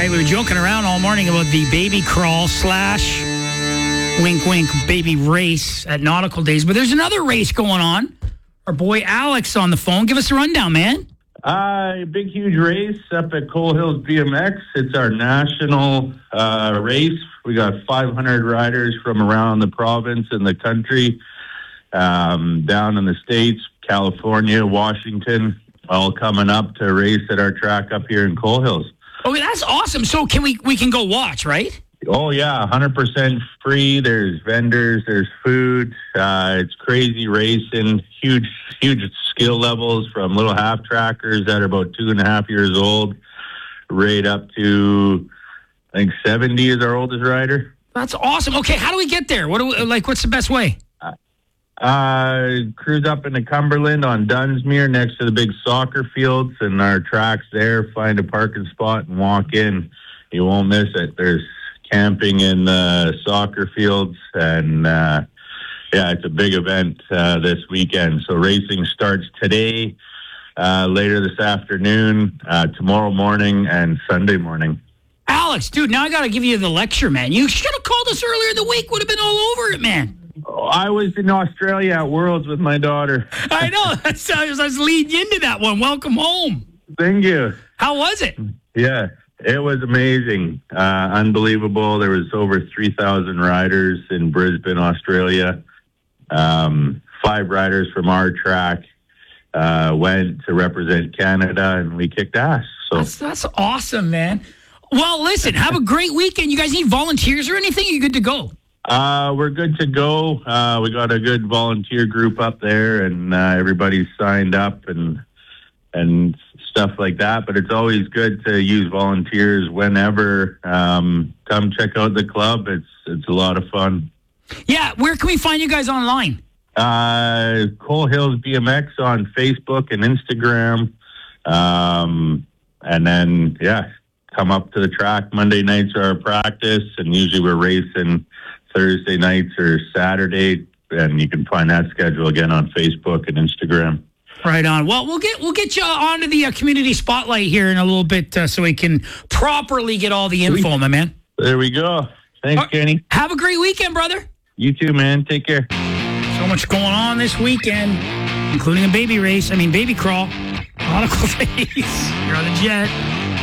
right? We were joking around all morning about the baby crawl / wink, wink, baby race at Nautical Days. But there's another race going on. Our boy Alex on the phone. Give us a rundown, man. Big, huge race up at Coal Hills BMX. It's our national race. We got 500 riders from around the province and the country, down in the States, California, Washington, all coming up to race at our track up here in Coal Hills. Okay, that's awesome. So we can go watch, right? Oh, yeah, 100% free. There's vendors, there's food. It's crazy racing, huge skill levels from little half trackers that are about 2.5 years old, right up to, I think, 70 is our oldest rider. That's awesome. Okay, how do we get there? What's the best way? Cruise up into Cumberland on Dunsmuir next to the big soccer fields, and our track's there. Find a parking spot and walk in. You won't miss it. There's camping in the soccer fields, and it's a big event this weekend. So racing starts today, later this afternoon, tomorrow morning, and Sunday morning. Alex, dude, now I got to give you the lecture, man. You should have called us earlier in the week. Would have been all over it, man. I was in Australia at Worlds with my daughter. I know. I was leading you into that one. Welcome home. Thank you. How was it? Yeah. It was amazing, unbelievable. There was over 3,000 riders in Brisbane, Australia. 5 riders from our track went to represent Canada, and we kicked ass. So that's awesome, man. Well, listen, have a great weekend. You guys need volunteers or anything? Are you good to go? We're good to go. We got a good volunteer group up there, and everybody's signed up and stuff like that, but it's always good to use volunteers whenever. Come check out the club. It's a lot of fun. Yeah, where can we find you guys online? Coal Hills BMX on Facebook and Instagram. And then, come up to the track. Monday nights are our practice, and usually we're racing Thursday nights or Saturday, and you can find that schedule again on Facebook and Instagram. Right on. Well, we'll get you onto the community spotlight here in a little bit so we can properly get all the info, my man. There we go. Thanks, Kenny. Have a great weekend, brother. You too, man. Take care. So much going on this weekend, including a baby crawl. Nautical Days. You're on the Jet.